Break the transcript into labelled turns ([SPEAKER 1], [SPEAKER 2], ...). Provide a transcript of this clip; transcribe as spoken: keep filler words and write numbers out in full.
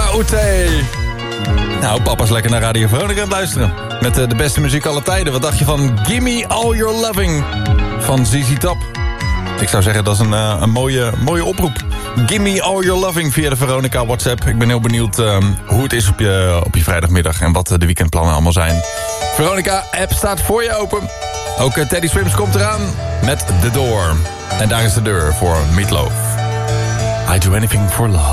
[SPEAKER 1] Ute. Nou, papa is lekker naar Radio Veronica aan het luisteren. Met uh, de beste muziek alle tijden. Wat dacht je van Gimme All Your Loving van Z Z Top? Ik zou zeggen, dat is een, uh, een mooie, mooie oproep. Gimme All Your Loving via de Veronica WhatsApp. Ik ben heel benieuwd uh, hoe het is op je, op je vrijdagmiddag en wat uh, de weekendplannen allemaal zijn. Veronica-app staat voor je open. Ook uh, Teddy Swims komt eraan met The Door. En daar is de deur voor Meatloaf. I do anything for love.